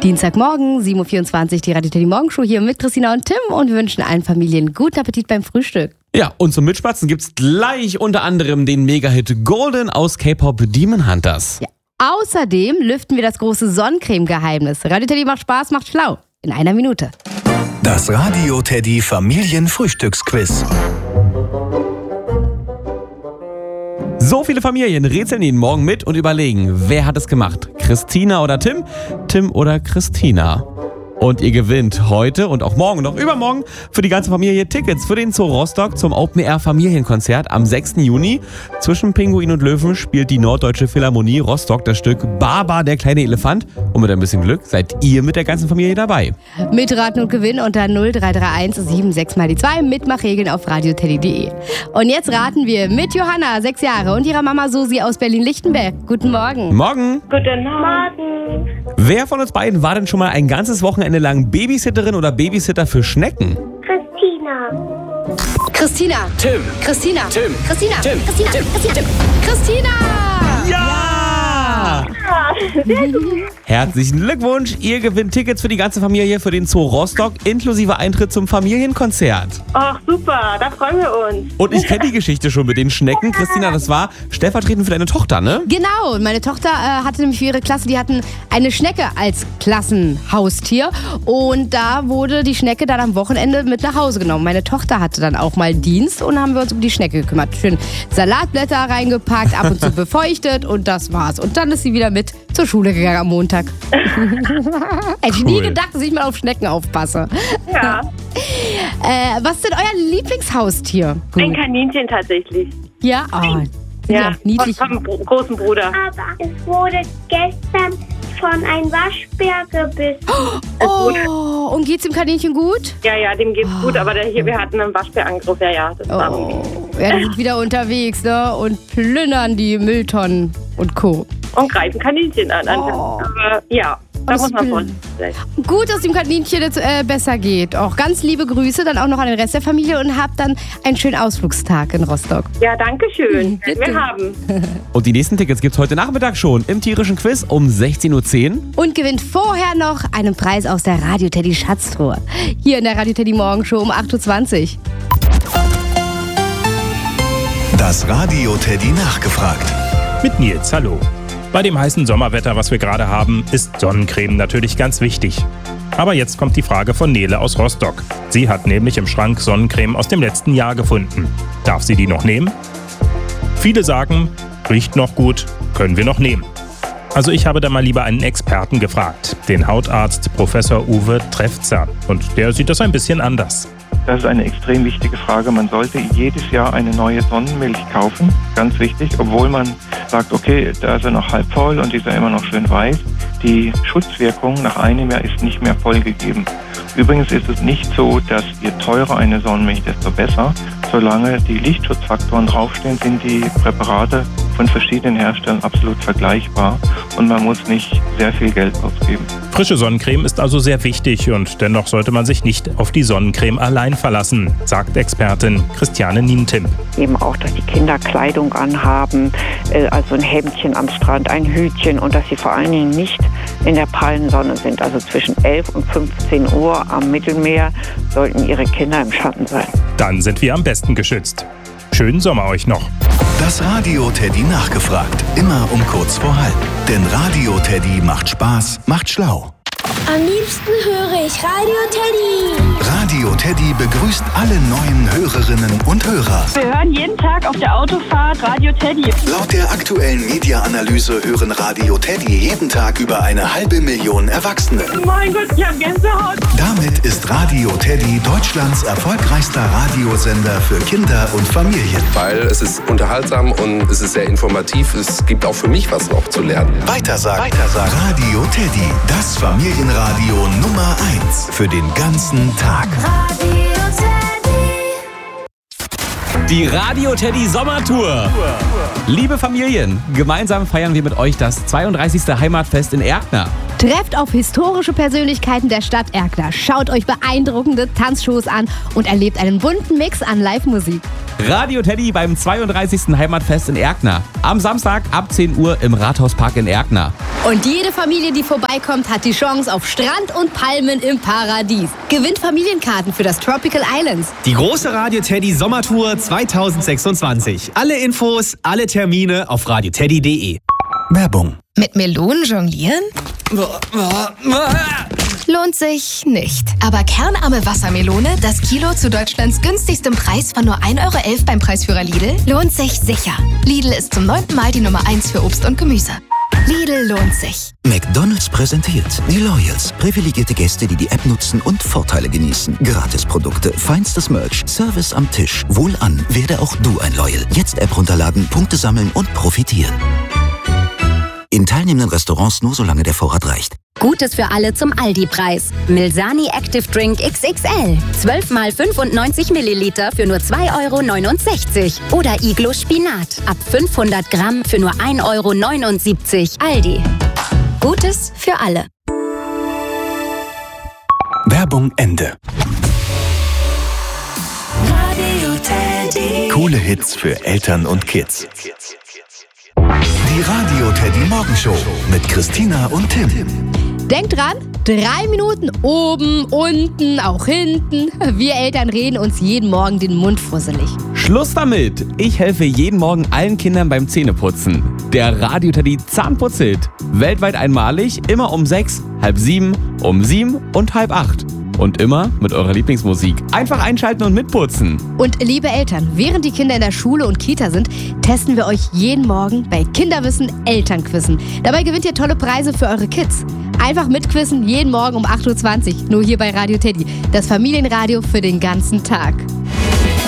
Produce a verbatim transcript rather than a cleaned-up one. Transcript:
Dienstagmorgen, sieben Uhr vierundzwanzig, die Radio Teddy Morgenshow hier mit Christina und Tim und wir wünschen allen Familien guten Appetit beim Frühstück. Ja, und zum Mitspatzen gibt's gleich unter anderem den Mega-Hit Golden aus K-Pop Demon Hunters. Ja. Außerdem lüften wir das große Sonnencreme-Geheimnis. Radio Teddy macht Spaß, macht schlau. In einer Minute. Das Radio Teddy Familienfrühstücksquiz. So viele Familien rätseln jeden Morgen mit und überlegen, wer hat es gemacht? Christina oder Tim? Tim oder Christina? Und ihr gewinnt heute und auch morgen, noch übermorgen für die ganze Familie Tickets für den Zoo Rostock zum Open-Air-Familienkonzert am sechsten Juni. Zwischen Pinguin und Löwen spielt die Norddeutsche Philharmonie Rostock das Stück Baba, der kleine Elefant. Und mit ein bisschen Glück seid ihr mit der ganzen Familie dabei. Mitraten und gewinnen unter null drei drei eins sieben sechs mal die zwei. Mitmachregeln auf radioteddy punkt de. Und jetzt raten wir mit Johanna, sechs Jahre, und ihrer Mama Susi aus Berlin-Lichtenberg. Guten Morgen. Morgen. Guten Morgen. Wer von uns beiden war denn schon mal ein ganzes Wochenende lang Babysitterin oder Babysitter für Schnecken? Christina. Christina. Tim. Christina. Tim. Christina. Tim. Christina. Tim. Christina. Tim. Christina. Ja! Ja, sehr gut. Herzlichen Glückwunsch, ihr gewinnt Tickets für die ganze Familie für den Zoo Rostock, inklusive Eintritt zum Familienkonzert. Ach, super, da freuen wir uns. Und ich kenne die Geschichte schon mit den Schnecken. Christina, das war stellvertretend für deine Tochter, ne? Genau, meine Tochter äh, hatte nämlich für ihre Klasse, die hatten eine Schnecke als Klassenhaustier und da wurde die Schnecke dann am Wochenende mit nach Hause genommen. Meine Tochter hatte dann auch mal Dienst und haben wir uns um die Schnecke gekümmert. Schön Salatblätter reingepackt, ab und zu befeuchtet und das war's. Und dann ist sie wieder mit zur Schule gegangen am Montag. Hätte ich nie Cool. gedacht, dass ich mal auf Schnecken aufpasse. Ja, Äh, was ist denn euer Lieblingshaustier? ein Kaninchen tatsächlich. Ja, oh, sind ja, Ja, auch niedlich. vom Br- großen Bruder. Aber es wurde gestern von einem Waschbär gebissen. Oh, und geht's dem Kaninchen gut? Ja, ja, dem geht's gut, aber der hier, wir hatten einen Waschbärangriff. Ja, ja, das war Oh, ja, die sind wieder unterwegs, ne? Und plündern die Mülltonnen und Co. und greifen Kaninchen an. Oh. Aber ja, da Das muss man ist vorsichtig sein. Gut, dass dem Kaninchen jetzt äh, besser geht. Auch ganz liebe Grüße dann auch noch an den Rest der Familie und habt dann einen schönen Ausflugstag in Rostock. Ja, danke schön. Bitte. Wir haben. Und die nächsten Tickets gibt's heute Nachmittag schon im tierischen Quiz um sechzehn Uhr zehn. Und gewinnt vorher noch einen Preis aus der Radio Teddy Schatztruhe. Hier in der Radio Teddy Morgenshow um acht Uhr zwanzig. Das Radio Teddy nachgefragt. Mit Nils, hallo. Bei dem heißen Sommerwetter, was wir gerade haben, ist Sonnencreme natürlich ganz wichtig. Aber jetzt kommt die Frage von Nele aus Rostock. Sie hat nämlich im Schrank Sonnencreme aus dem letzten Jahr gefunden. Darf sie die noch nehmen? Viele sagen, riecht noch gut, können wir noch nehmen. Also ich habe da mal lieber einen Experten gefragt, den Hautarzt Professor Uwe Trefzer. Und der sieht das ein bisschen anders. Das ist eine extrem wichtige Frage. Man sollte jedes Jahr eine neue Sonnenmilch kaufen. Ganz wichtig, obwohl man sagt, okay, da ist er noch halb voll und die ist ja immer noch schön weiß. Die Schutzwirkung nach einem Jahr ist nicht mehr voll gegeben. Übrigens ist es nicht so, dass je teurer eine Sonnenmilch, desto besser. Solange die Lichtschutzfaktoren draufstehen, sind die Präparate von verschiedenen Herstellern absolut vergleichbar und man muss nicht sehr viel Geld ausgeben. Frische Sonnencreme ist also sehr wichtig und dennoch sollte man sich nicht auf die Sonnencreme allein verlassen, sagt Expertin Christiane Nientimp. Eben auch, dass die Kinder Kleidung anhaben, äh, also ein Hemdchen am Strand, ein Hütchen und dass sie vor allen Dingen nicht in der prallen Sonne sind. Also zwischen elf und fünfzehn Uhr am Mittelmeer sollten ihre Kinder im Schatten sein. Dann sind wir am besten geschützt. Schönen Sommer euch noch. Das Radio Teddy nachgefragt. Immer um kurz vor halb. Denn Radio Teddy macht Spaß, macht schlau. Am liebsten höre ich Radio Teddy. Radio Teddy begrüßt alle neuen Hörerinnen und Hörer. Wir hören jeden Tag auf der Autofahrt Radio Teddy. Laut der aktuellen Media-Analyse hören Radio Teddy jeden Tag über eine halbe Million Erwachsene. Mein Gott, ich habe Gänsehaut. Damit ist Radio Teddy Deutschlands erfolgreichster Radiosender für Kinder und Familien. Weil es ist unterhaltsam und es ist sehr informativ. Es gibt auch für mich was noch zu lernen. Weitersagen. Weitersagen. Radio Teddy, das Familienradio Nummer eins für den ganzen Tag. Radio Teddy. Die Radio Teddy Sommertour. Liebe Familien, gemeinsam feiern wir mit euch das zweiunddreißigste Heimatfest in Erkner. Trefft auf historische Persönlichkeiten der Stadt Erkner. Schaut euch beeindruckende Tanzshows an und erlebt einen bunten Mix an Live-Musik. Radio Teddy beim zweiunddreißigsten Heimatfest in Erkner. Am Samstag ab zehn Uhr im Rathauspark in Erkner. Und jede Familie, die vorbeikommt, hat die Chance auf Strand und Palmen im Paradies. Gewinnt Familienkarten für das Tropical Islands. Die große Radio Teddy Sommertour zweitausendsechsundzwanzig. Alle Infos, alle Termine auf radioteddy punkt de. Werbung. Mit Melonen jonglieren? Lohnt sich nicht. Aber kernarme Wassermelone, das Kilo zu Deutschlands günstigstem Preis von nur ein Euro elf beim Preisführer Lidl, lohnt sich sicher. Lidl ist zum neunten Mal die Nummer eins für Obst und Gemüse. Lidl lohnt sich. McDonald's präsentiert die Loyals. Privilegierte Gäste, die die App nutzen und Vorteile genießen. Gratisprodukte, feinstes Merch, Service am Tisch. Wohlan, werde auch du ein Loyal. Jetzt App runterladen, Punkte sammeln und profitieren. In teilnehmenden Restaurants nur solange der Vorrat reicht. Gutes für alle zum Aldi-Preis. Milsani Active Drink X X L. zwölf mal fünfundneunzig Milliliter für nur zwei Euro neunundsechzig. Oder Iglo Spinat. Ab fünfhundert Gramm für nur ein Euro neunundsiebzig. Aldi. Gutes für alle. Werbung Ende. Radio Teddy. Coole Hits für Eltern und Kids. Die Radio Teddy Morgenshow mit Christina und Tim. Denkt dran, drei Minuten oben, unten, auch hinten. Wir Eltern reden uns jeden Morgen den Mund fusselig. Schluss damit! Ich helfe jeden Morgen allen Kindern beim Zähneputzen. Der Radio Teddy Zahnputzhit. Weltweit einmalig, immer um sechs, halb sieben, um sieben und halb acht. Und immer mit eurer Lieblingsmusik. Einfach einschalten und mitputzen. Und liebe Eltern, während die Kinder in der Schule und Kita sind, testen wir euch jeden Morgen bei Kinderwissen Elternquissen. Dabei gewinnt ihr tolle Preise für eure Kids. Einfach mitquissen jeden Morgen um acht Uhr zwanzig. Nur hier bei Radio Teddy. Das Familienradio für den ganzen Tag.